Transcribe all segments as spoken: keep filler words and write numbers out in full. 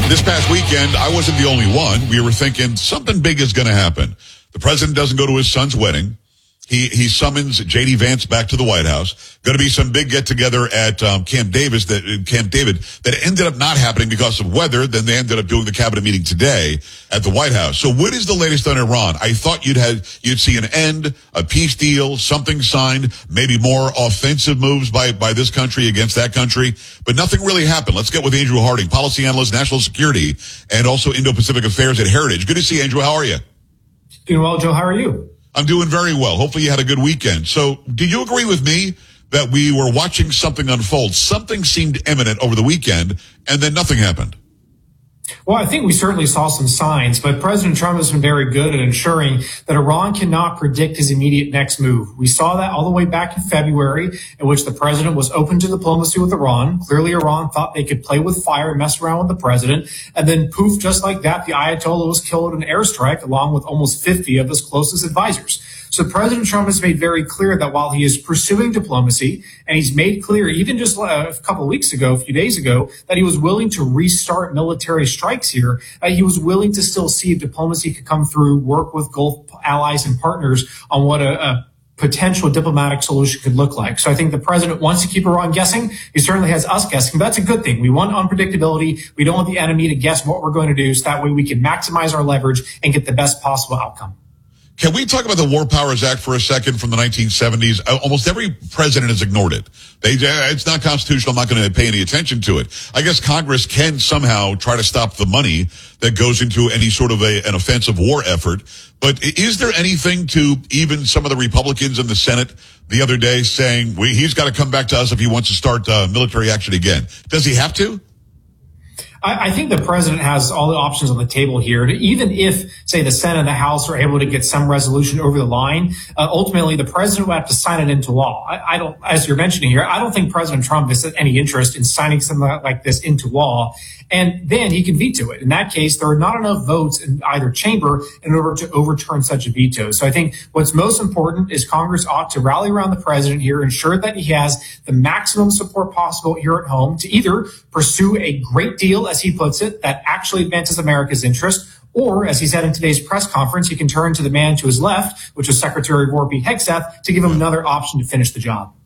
This past weekend, I wasn't the only one. We were thinking something big is going to happen. The president doesn't go to his son's wedding. He he summons J D Vance back to the White House. Going to be some big get together at um, Camp Davis that Camp David that ended up not happening because of weather. Then they ended up doing the cabinet meeting today at the White House. So what is the latest on Iran? I thought you'd had you'd see an end, a peace deal, something signed, maybe more offensive moves by by this country against that country, but nothing really happened. Let's get with Andrew Harding, policy analyst, national security, and also Indo-Pacific affairs at Heritage. Good to see you, Andrew. How are you? Doing well, Joe. How are you? I'm doing very well. Hopefully you had a good weekend. So do you agree with me that we were watching something unfold? Something seemed imminent over the weekend, and then nothing happened. Well, I think we certainly saw some signs, but President Trump has been very good at ensuring that Iran cannot predict his immediate next move. We saw that all the way back in February, in which the president was open to diplomacy with Iran. Clearly, Iran thought they could play with fire and mess around with the president. And then poof, just like that, the Ayatollah was killed in an airstrike along with almost fifty of his closest advisors. So President Trump has made very clear that while he is pursuing diplomacy, and he's made clear even just a couple of weeks ago, a few days ago, that he was willing to restart military strikes here, uh, he was willing to still see if diplomacy could come through, work with Gulf allies and partners on what a, a potential diplomatic solution could look like. So I think the president wants to keep Iran guessing. He certainly has us guessing, but that's a good thing. We want unpredictability. We don't want the enemy to guess what we're going to do, so that way we can maximize our leverage and get the best possible outcome. Can we talk about the War Powers Act for a second from the nineteen seventies? Almost every president has ignored it. They, it's not constitutional. I'm not going to pay any attention to it. I guess Congress can somehow try to stop the money that goes into any sort of a, an offensive war effort. But is there anything to even some of the Republicans in the Senate the other day saying we, he's got to come back to us if he wants to start uh, military action again? Does he have to? I think the president has all the options on the table here. Even if, say, the Senate and the House are able to get some resolution over the line, uh, ultimately the president will have to sign it into law. I, I don't, as you're mentioning here, I don't think President Trump has any interest in signing something like this into law. And then he can veto it. In that case, there are not enough votes in either chamber in order to overturn such a veto. So I think what's most important is Congress ought to rally around the president here, ensure that he has the maximum support possible here at home to either pursue a great deal, as he puts it, that actually advances America's interest, or, as he said in today's press conference, he can turn to the man to his left, which was Secretary of War Pete Hegseth, to give him another option to finish the job.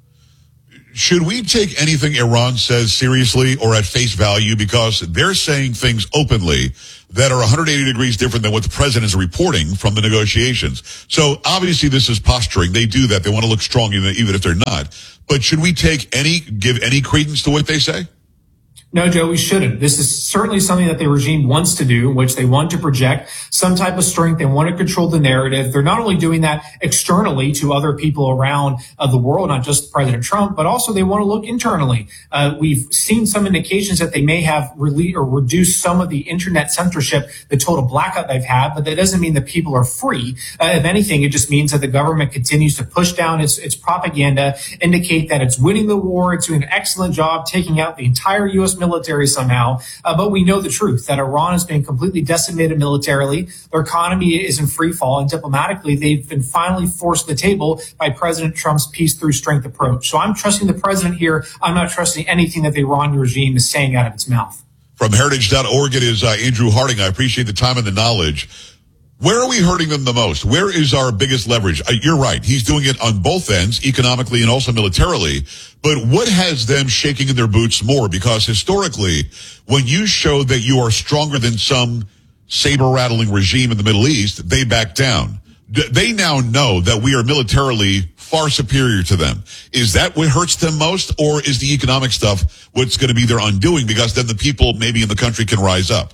Should we take anything Iran says seriously or at face value? Because they're saying things openly that are one hundred eighty degrees different than what the president is reporting from the negotiations. So obviously this is posturing. They do that. They want to look strong even, even if they're not. But should we take any, give any credence to what they say? No, Joe, we shouldn't. This is certainly something that the regime wants to do, in which they want to project some type of strength. They want to control the narrative. They're not only doing that externally to other people around uh, the world, not just President Trump, but also they want to look internally. Uh, we've seen some indications that they may have rele- or reduced some of the internet censorship, the total blackout they've had, but that doesn't mean that people are free. Uh, if anything, it just means that the government continues to push down its, its propaganda, indicate that it's winning the war, it's doing an excellent job taking out the entire U S military somehow. Uh, but we know the truth, that Iran has been completely decimated militarily. Their economy is in free fall, and diplomatically, they've been finally forced to the table by President Trump's peace through strength approach. So I'm trusting the president here. I'm not trusting anything that the Iranian regime is saying out of its mouth. From heritage dot org, it is uh, Andrew Harding. I appreciate the time and the knowledge. Where are we hurting them the most? Where is our biggest leverage? Uh, you're right. He's doing it on both ends, economically and also militarily. But what has them shaking in their boots more? Because historically, when you show that you are stronger than some saber-rattling regime in the Middle East, they back down. D- they now know that we are militarily far superior to them. Is that what hurts them most? Or is the economic stuff what's going to be their undoing? Because then the people maybe in the country can rise up.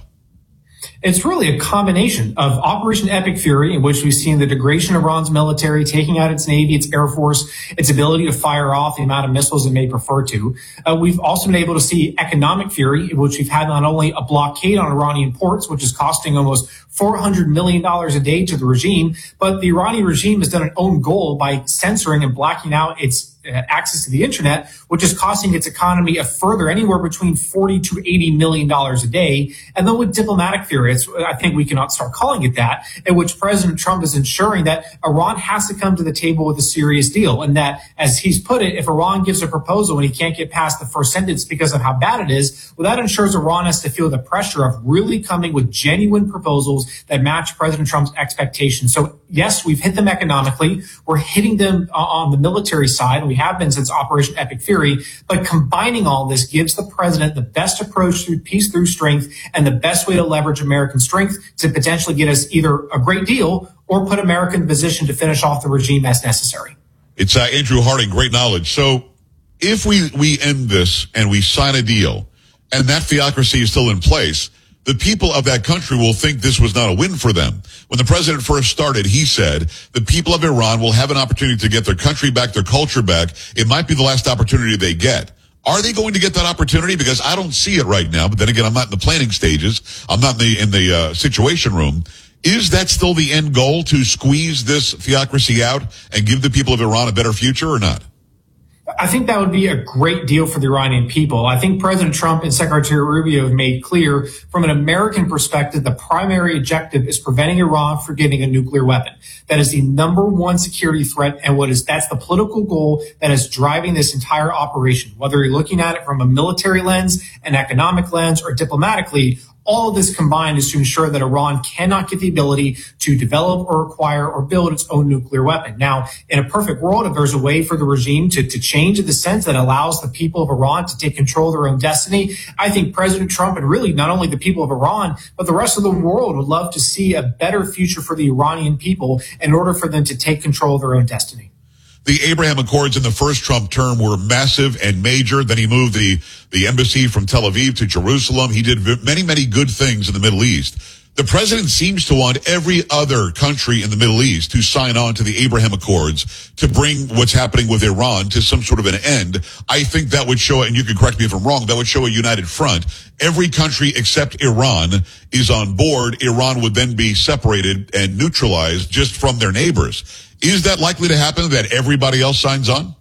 It's really a combination of Operation Epic Fury, in which we've seen the degradation of Iran's military, taking out its Navy, its Air Force, its ability to fire off the amount of missiles it may prefer to. Uh, we've also been able to see economic fury, in which we've had not only a blockade on Iranian ports, which is costing almost four hundred million dollars a day to the regime, but the Iranian regime has done an own goal by censoring and blacking out its uh, access to the internet, which is costing its economy a further anywhere between forty to eighty million dollars a day. And then with diplomatic theory, it's, I think we cannot start calling it that, in which President Trump is ensuring that Iran has to come to the table with a serious deal. And that, as he's put it, if Iran gives a proposal and he can't get past the first sentence because of how bad it is, well, that ensures Iran has to feel the pressure of really coming with genuine proposals that match President Trump's expectations. So yes, we've hit them economically. We're hitting them on the military side, and we have been since Operation Epic Fury. But combining all this gives the president the best approach through peace through strength and the best way to leverage American strength to potentially get us either a great deal or put America in a position to finish off the regime as necessary. It's uh, Andrew Harding, great knowledge. So if we, we end this and we sign a deal and that theocracy is still in place, the people of that country will think this was not a win for them. When the president first started, he said the people of Iran will have an opportunity to get their country back, their culture back. It might be the last opportunity they get. Are they going to get that opportunity? Because I don't see it right now. But then again, I'm not in the planning stages. I'm not in the, in the uh, situation room. Is that still the end goal, to squeeze this theocracy out and give the people of Iran a better future, or not? I think that would be a great deal for the Iranian people. I think President Trump and Secretary Rubio have made clear from an American perspective, the primary objective is preventing Iran from getting a nuclear weapon. That is the number one security threat. And what is, that's the political goal that is driving this entire operation. Whether you're looking at it from a military lens, an economic lens, or diplomatically, all of this combined is to ensure that Iran cannot get the ability to develop or acquire or build its own nuclear weapon. Now, in a perfect world, if there's a way for the regime to, to change in the sense that allows the people of Iran to take control of their own destiny, I think President Trump and really not only the people of Iran, but the rest of the world would love to see a better future for the Iranian people in order for them to take control of their own destiny. The Abraham Accords in the first Trump term were massive and major. Then he moved the, the embassy from Tel Aviv to Jerusalem. He did many, many good things in the Middle East. The president seems to want every other country in the Middle East to sign on to the Abraham Accords to bring what's happening with Iran to some sort of an end. I think that would show, and you can correct me if I'm wrong, that would show a united front. Every country except Iran is on board. Iran would then be separated and neutralized just from their neighbors. Is that likely to happen, that everybody else signs on?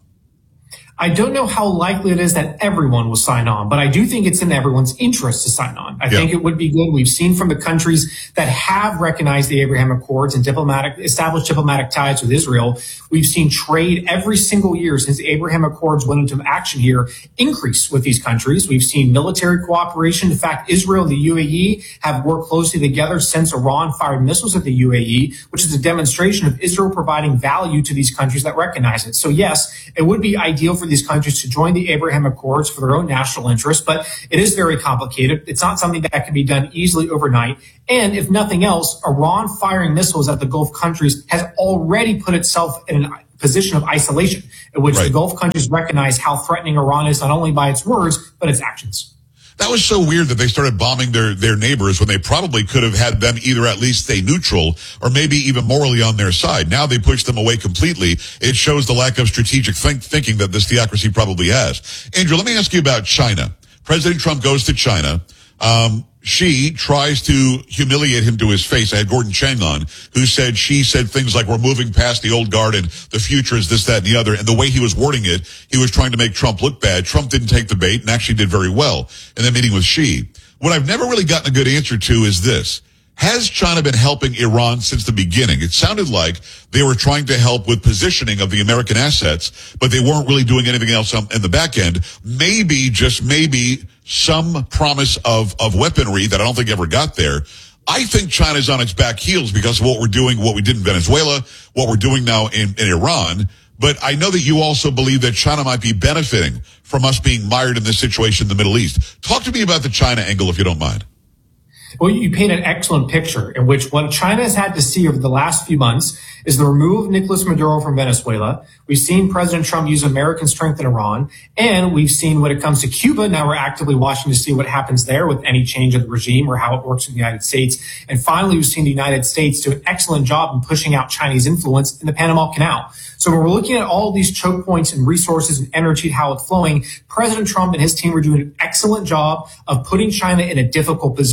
I don't know how likely it is that everyone will sign on, but I do think it's in everyone's interest to sign on. I yeah. think it would be good. We've seen from the countries that have recognized the Abraham Accords and diplomatic, established diplomatic ties with Israel, we've seen trade every single year since the Abraham Accords went into action here increase with these countries. We've seen military cooperation. In fact, Israel and the U A E have worked closely together since Iran fired missiles at the U A E, which is a demonstration of Israel providing value to these countries that recognize it. So yes, it would be ideal for these countries to join the Abraham Accords for their own national interest, but it is very complicated. It's not something that can be done easily overnight. And if nothing else, Iran firing missiles at the Gulf countries has already put itself in a position of isolation, in which right. the Gulf countries recognize how threatening Iran is, not only by its words, but its actions. That was so weird that they started bombing their, their neighbors when they probably could have had them either at least stay neutral or maybe even morally on their side. Now they pushed them away completely. It shows the lack of strategic think, thinking that this theocracy probably has. Andrew, let me ask you about China. President Trump goes to China. Um, she tries to humiliate him to his face. I had Gordon Chang on, who said she said things like, we're moving past the old guard and the future is this, that, and the other. And the way he was wording it, he was trying to make Trump look bad. Trump didn't take the bait and actually did very well in that meeting with Xi. What I've never really gotten a good answer to is this. Has China been helping Iran since the beginning? It sounded like they were trying to help with positioning of the American assets, but they weren't really doing anything else in the back end. Maybe, just maybe, some promise of, of weaponry that I don't think ever got there. I think China's on its back heels because of what we're doing, what we did in Venezuela, what we're doing now in, in Iran. But I know that you also believe that China might be benefiting from us being mired in this situation in the Middle East. Talk to me about the China angle, if you don't mind. Well, you paint an excellent picture in which what China has had to see over the last few months is the removal of Nicolas Maduro from Venezuela. We've seen President Trump use American strength in Iran, and we've seen when it comes to Cuba, now we're actively watching to see what happens there with any change of the regime or how it works in the United States. And finally, we've seen the United States do an excellent job in pushing out Chinese influence in the Panama Canal. So when we're looking at all these choke points and resources and energy, how it's flowing, President Trump and his team are doing an excellent job of putting China in a difficult position. Now,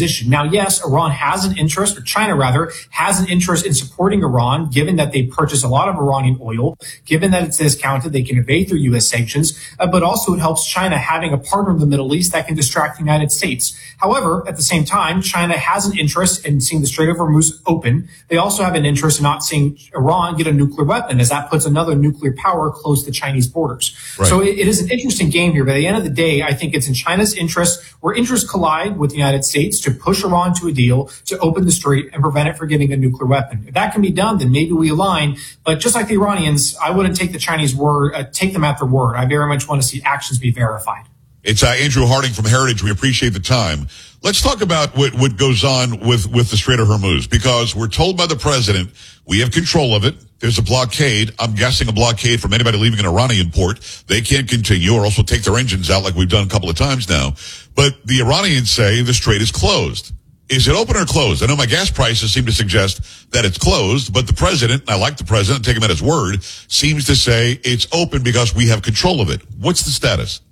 yes, Iran has an interest, or China rather, has an interest in supporting Iran, given that they purchase a lot of Iranian oil, given that it's discounted, they can evade their U S sanctions, uh, but also it helps China having a partner in the Middle East that can distract the United States. However, at the same time, China has an interest in seeing the Strait of Hormuz open. They also have an interest in not seeing Iran get a nuclear weapon, as that puts another nuclear power close to Chinese borders. Right. So it, it is an interesting game here, but at the end of the day, I think it's in China's interest, where interests collide with the United States, to push Iran to a deal to open the strait and prevent it from getting a nuclear weapon. If that can be done, then maybe we align. But just like the Iranians, I wouldn't take the Chinese word, uh, take them at their word. I very much want to see actions be verified. It's uh, Andrew Harding from Heritage. We appreciate the time. Let's talk about what, what goes on with, with the Strait of Hormuz, because we're told by the president we have control of it. There's a blockade. I'm guessing a blockade from anybody leaving an Iranian port. They can't continue, or else we'll take their engines out like we've done a couple of times now. But the Iranians say the strait is closed. Is it open or closed? I know my gas prices seem to suggest that it's closed, but the president, and I like the president, take him at his word, seems to say it's open because we have control of it. What's the status?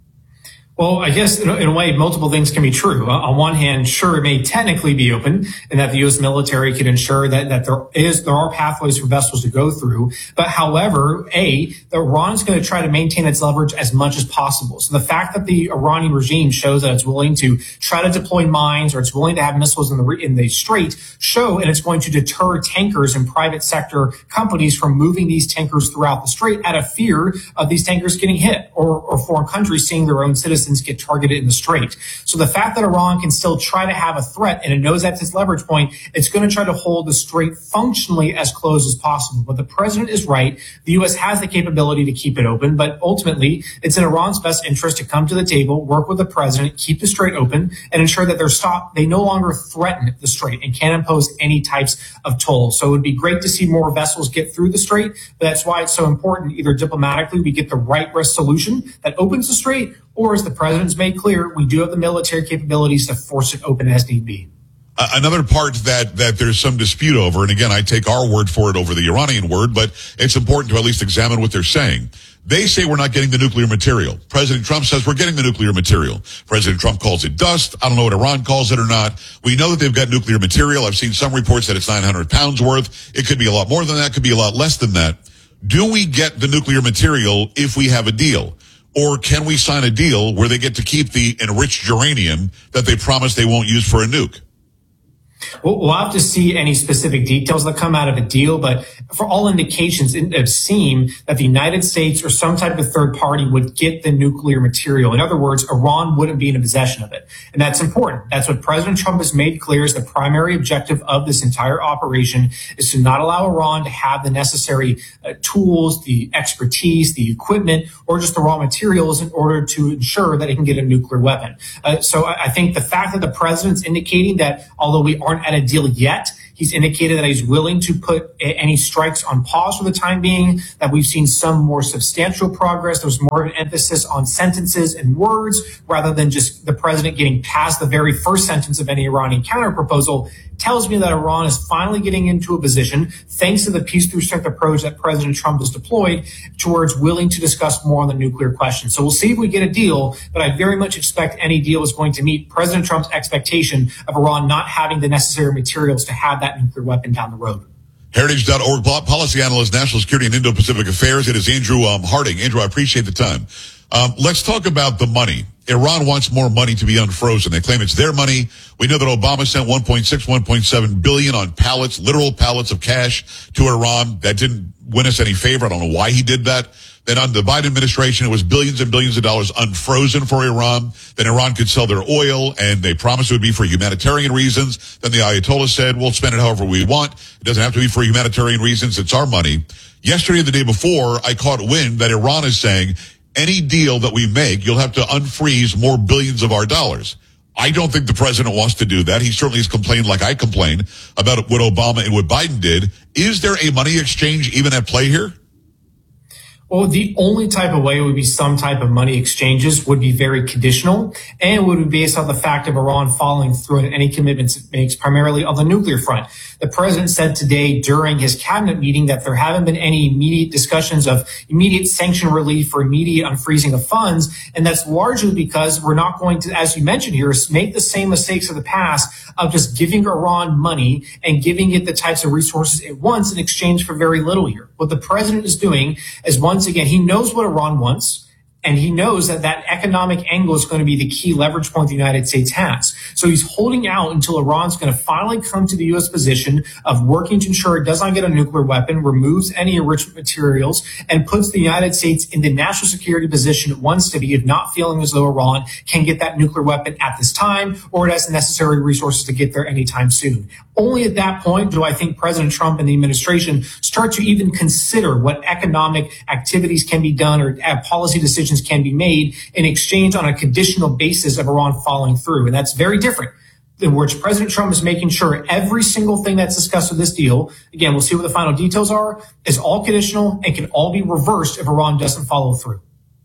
Well, I guess in a way, multiple things can be true. On one hand, sure, it may technically be open, and that the U S military could ensure that, that there is, there are pathways for vessels to go through. But however, A, Iran is going to try to maintain its leverage as much as possible. So the fact that the Iranian regime shows that it's willing to try to deploy mines, or it's willing to have missiles in the, in the strait, show, and it's going to deter tankers and private sector companies from moving these tankers throughout the strait out of fear of these tankers getting hit, or, or foreign countries seeing their own citizens get targeted in the strait. So the fact that Iran can still try to have a threat, and it knows that's its leverage point, it's going to try to hold the strait functionally as close as possible. But the president is right. The U S has the capability to keep it open, but ultimately it's in Iran's best interest to come to the table, work with the president, keep the strait open, and ensure that they're stopped. They no longer threaten the strait and can't impose any types of tolls. So it would be great to see more vessels get through the strait, but that's why it's so important, either diplomatically we get the right resolution that opens the strait, or as the president's made clear, we do have the military capabilities to force it open as need be. Uh, another part that, that there's some dispute over, and again, I take our word for it over the Iranian word, but it's important to at least examine what they're saying. They say we're not getting the nuclear material. President Trump says we're getting the nuclear material. President Trump calls it dust. I don't know what Iran calls it or not. We know that they've got nuclear material. I've seen some reports that it's nine hundred pounds worth. It could be a lot more than that. It could be a lot less than that. Do we get the nuclear material if we have a deal? Or can we sign a deal where they get to keep the enriched uranium that they promised they won't use for a nuke? We'll have to see any specific details that come out of a deal, but for all indications, it seems that the United States or some type of third party would get the nuclear material. In other words, Iran wouldn't be in possession of it. And that's important. That's what President Trump has made clear is the primary objective of this entire operation, is to not allow Iran to have the necessary uh, tools, the expertise, the equipment, or just the raw materials in order to ensure that it can get a nuclear weapon. Uh, so I, I think the fact that the president's indicating that although we aren't at a deal yet, he's indicated that he's willing to put any strikes on pause for the time being, that we've seen some more substantial progress. There's more of an emphasis on sentences and words rather than just the president getting past the very first sentence of any Iranian counterproposal. Tells me that Iran is finally getting into a position, thanks to the peace through strength approach that President Trump has deployed, towards willing to discuss more on the nuclear question. So we'll see if we get a deal, but I very much expect any deal is going to meet President Trump's expectation of Iran not having the necessary materials to have that nuclear weapon down the road. Heritage dot org policy analyst, national security and Indo-Pacific affairs. It is Andrew um, Harding. Andrew, I appreciate the time. Um, let's talk about the money. Iran wants more money to be unfrozen. They claim it's their money. We know that Obama sent one point six, one point seven billion on pallets, literal pallets of cash to Iran. That didn't win us any favor. I don't know why he did that. Then under the Biden administration, it was billions and billions of dollars unfrozen for Iran. Then Iran could sell their oil, and they promised it would be for humanitarian reasons. Then the Ayatollah said, we'll spend it however we want. It doesn't have to be for humanitarian reasons. It's our money. Yesterday and the day before, I caught wind that Iran is saying, any deal that we make, you'll have to unfreeze more billions of our dollars. I don't think the president wants to do that. He certainly has complained like I complained about what Obama and what Biden did. Is there a money exchange even at play here? Well, the only type of way would be some type of money exchanges would be very conditional and would be based on the fact of Iran following through on any commitments it makes, primarily on the nuclear front. The president said today during his cabinet meeting that there haven't been any immediate discussions of immediate sanction relief or immediate unfreezing of funds. And that's largely because we're not going to, as you mentioned here, make the same mistakes of the past of just giving Iran money and giving it the types of resources it wants in exchange for very little here. What the president is doing is, once again, he knows what Iran wants, and he knows that that economic angle is going to be the key leverage point the United States has. So he's holding out until Iran's going to finally come to the U S position of working to ensure it does not get a nuclear weapon, removes any enrichment materials, and puts the United States in the national security position it wants to be, of not feeling as though Iran can get that nuclear weapon at this time, or it has the necessary resources to get there anytime soon. Only at that point do I think President Trump and the administration start to even consider what economic activities can be done or policy decisions can be made in exchange on a conditional basis of Iran following through. And that's very different than which President Trump is making sure every single thing that's discussed with this deal, again, we'll see what the final details are, is all conditional and can all be reversed if Iran doesn't follow through.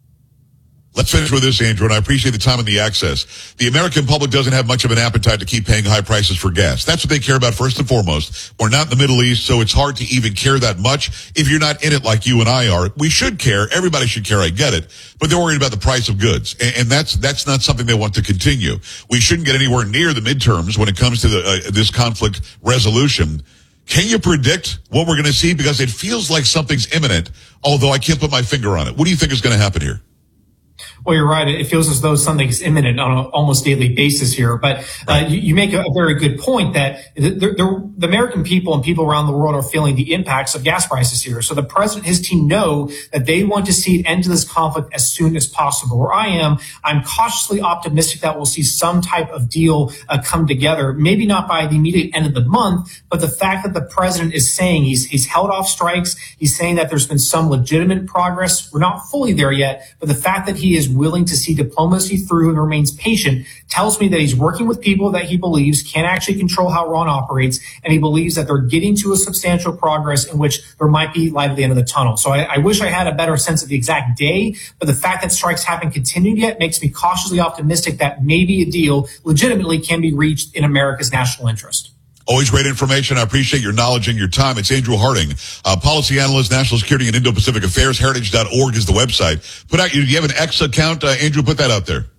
Let's finish with this, Andrew, and I appreciate the time and the access. The American public doesn't have much of an appetite to keep paying high prices for gas. That's what they care about first and foremost. We're not in the Middle East, so it's hard to even care that much if you're not in it like you and I are. We should care. Everybody should care. I get it. But they're worried about the price of goods, and, and that's that's not something they want to continue. We shouldn't get anywhere near the midterms when it comes to the, uh, this conflict resolution. Can you predict what we're going to see? Because it feels like something's imminent, although I can't put my finger on it. What do you think is going to happen here? Well, you're right. It feels as though something's imminent on an almost daily basis here. But uh, you, you make a, a very good point that the, the, the American people and people around the world are feeling the impacts of gas prices here. So the president, his team know that they want to see an end to this conflict as soon as possible. Where I am, I'm cautiously optimistic that we'll see some type of deal uh, come together, maybe not by the immediate end of the month, but the fact that the president is saying he's, he's held off strikes, he's saying that there's been some legitimate progress. We're not fully there yet, but the fact that he is willing to see diplomacy through and remains patient tells me that he's working with people that he believes can actually control how Iran operates, and he believes that they're getting to a substantial progress in which there might be light at the end of the tunnel. So I, I wish I had a better sense of the exact day, but the fact that strikes haven't continued yet makes me cautiously optimistic that maybe a deal legitimately can be reached in America's national interest. Always great information. I appreciate your knowledge and your time. It's Andrew Harding, uh, policy analyst, national security and Indo-Pacific affairs. Heritage dot org is the website. Put out, do you have an X account? Uh, Andrew, put that out there.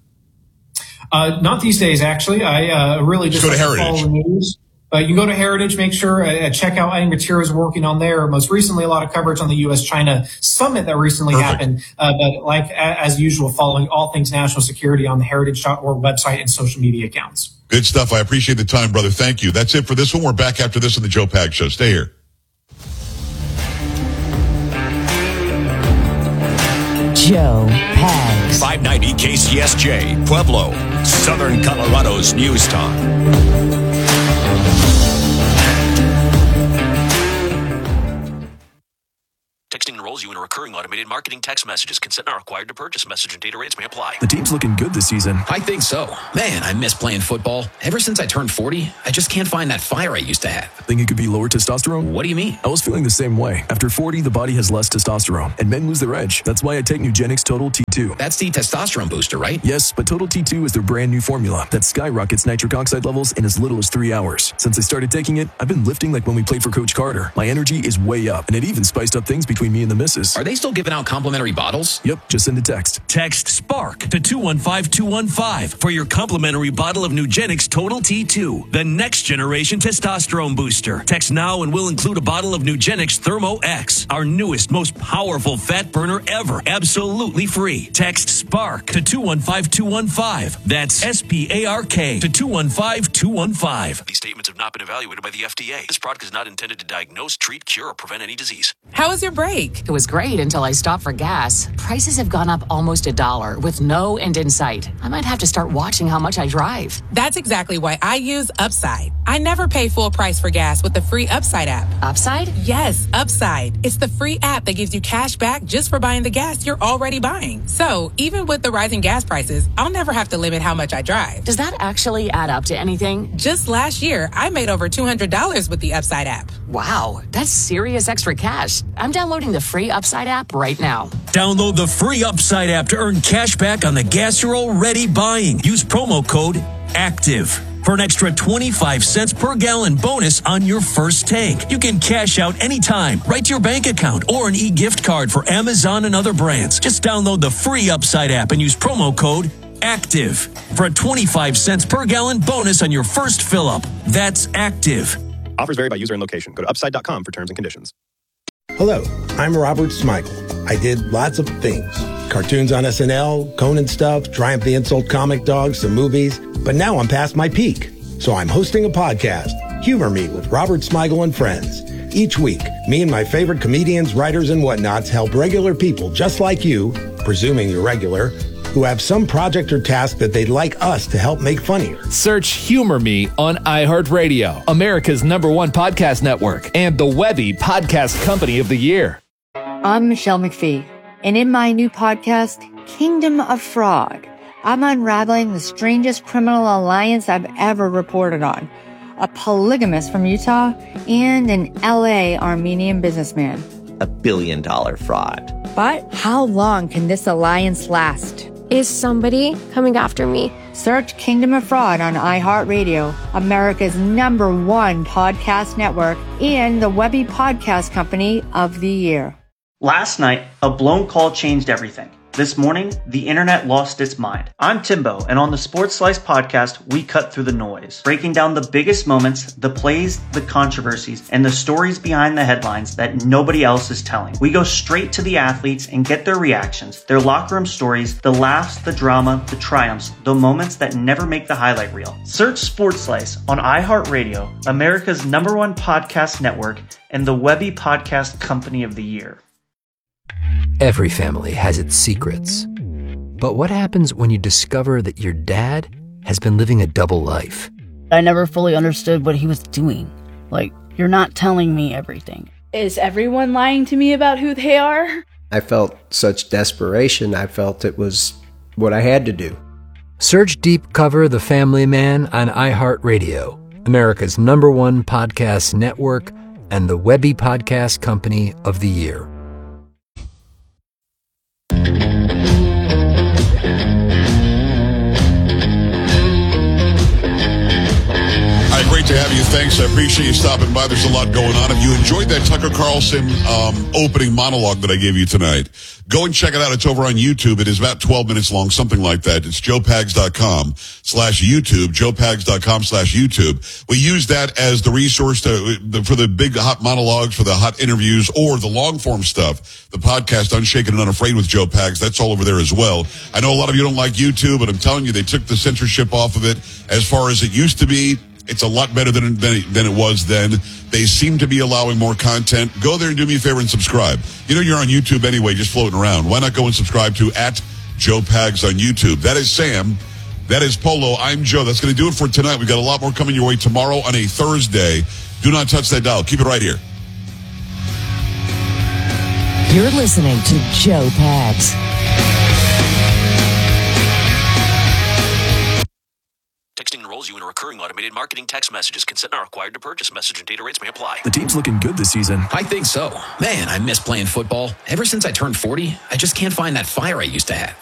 Uh, not these days, actually. I uh, really just, just go to like Heritage. To follow the news. Uh, you can go to Heritage, make sure, uh, check out any materials we're working on there. Most recently, a lot of coverage on the U S China summit that recently Perfect. happened. Uh, but like, as usual, following all things national security on the heritage dot org website and social media accounts. Good stuff. I appreciate the time, brother. Thank you. That's it for this one. We're back after this on the Joe Pags Show. Stay here. Joe Pags. five ninety K C S J, Pueblo, Southern Colorado's News Talk. Texting enrolls you in a recurring automated marketing text messages. Consent not required to purchase. Message and data rates may apply. The team's looking good this season. I think so. Man, I miss playing football. Ever since I turned forty, I just can't find that fire I used to have. Think it could be lower testosterone? What do you mean? I was feeling the same way. After forty, the body has less testosterone, and men lose their edge. That's why I take Nugenix Total T two. That's the testosterone booster, right? Yes, but Total T two is their brand new formula that skyrockets nitric oxide levels in as little as three hours. Since I started taking it, I've been lifting like when we played for Coach Carter. My energy is way up, and it even spiced up things between me and the missus. Are they still giving out complimentary bottles? Yep, just send a text. Text SPARK to two one five two one five for your complimentary bottle of Nugenix Total T two, the next generation testosterone booster. Text now and we'll include a bottle of Nugenix Thermo X, our newest, most powerful fat burner ever, absolutely free. Text SPARK to two one five two one five. That's S P A R K to two one five two one five. These statements have not been evaluated by the F D A. This product is not intended to diagnose, treat, cure, or prevent any disease. How was your break? It was great until I stopped for gas. Prices have gone up almost a dollar with no end in sight. I might have to start watching how much I drive. That's exactly why I use Upside. I never pay full price for gas with the free Upside app. Upside? Yes, Upside. It's the free app that gives you cash back just for buying the gas you're already buying. So even with the rising gas prices, I'll never have to limit how much I drive. Does that actually add up to anything? Just last year, I made over two hundred dollars with the Upside app. Wow, that's serious extra cash. I'm downloading the free Upside app right now. Download the free Upside app to earn cash back on the gas you're already buying. Use promo code ACTIVE for an extra twenty-five cents per gallon bonus on your first tank. You can cash out anytime, right to your bank account, or an e-gift card for Amazon and other brands. Just download the free Upside app and use promo code ACTIVE for a twenty-five cents per gallon bonus on your first fill-up. That's ACTIVE. Offers vary by user and location. Go to upside dot com for terms and conditions. Hello, I'm Robert Smigel. I did lots of things. Cartoons on S N L, Conan stuff, Triumph the Insult comic dogs, some movies. But now I'm past my peak. So I'm hosting a podcast, Humor Me with Robert Smigel and Friends. Each week, me and my favorite comedians, writers, and whatnots help regular people just like you, presuming you're regular, who have some project or task that they'd like us to help make funnier. Search Humor Me on iHeartRadio, America's number one podcast network, and the Webby Podcast Company of the Year. I'm Michelle McPhee, and in my new podcast, Kingdom of Fraud, I'm unraveling the strangest criminal alliance I've ever reported on. A polygamist from Utah and an L A Armenian businessman. A billion dollar fraud. But how long can this alliance last? Is somebody coming after me? Search Kingdom of Fraud on iHeartRadio, America's number one podcast network, and the Webby Podcast Company of the Year. Last night, a blown call changed everything. This morning, the internet lost its mind. I'm Timbo, and on the Sports Slice podcast, we cut through the noise, breaking down the biggest moments, the plays, the controversies, and the stories behind the headlines that nobody else is telling. We go straight to the athletes and get their reactions, their locker room stories, the laughs, the drama, the triumphs, the moments that never make the highlight reel. Search Sports Slice on iHeartRadio, America's number one podcast network, and the Webby Podcast Company of the Year. Every family has its secrets. But what happens when you discover that your dad has been living a double life? I never fully understood what he was doing. Like, you're not telling me everything. Is everyone lying to me about who they are? I felt such desperation. I felt it was what I had to do. Search Deep Cover The Family Man on iHeartRadio, America's number one podcast network, and the Webby Podcast Company of the Year. Great to have you. Thanks. I appreciate you stopping by. There's a lot going on. If you enjoyed that Tucker Carlson um, opening monologue that I gave you tonight, go and check it out. It's over on YouTube. It is about twelve minutes long, something like that. It's joe pags dot com slash YouTube, joe pags dot com slash YouTube. We use that as the resource to, for the big hot monologues, for the hot interviews, or the long form stuff. The podcast, Unshaken and Unafraid with Joe Pags, that's all over there as well. I know a lot of you don't like YouTube, but I'm telling you, they took the censorship off of it. As far as it used to be, it's a lot better than, than, than it was then. They seem to be allowing more content. Go there and do me a favor and subscribe. You know you're on YouTube anyway, just floating around. Why not go and subscribe to at Joe Pags on YouTube? That is Sam. That is Polo. I'm Joe. That's going to do it for tonight. We've got a lot more coming your way tomorrow on a Thursday. Do not touch that dial. Keep it right here. You're listening to Joe Pags. Texting enrolls you in a recurring automated marketing text messages. Consent not required to purchase. Message and data rates may apply. The team's looking good this season. I think so. Man, I miss playing football. Ever since I turned forty, I just can't find that fire I used to have.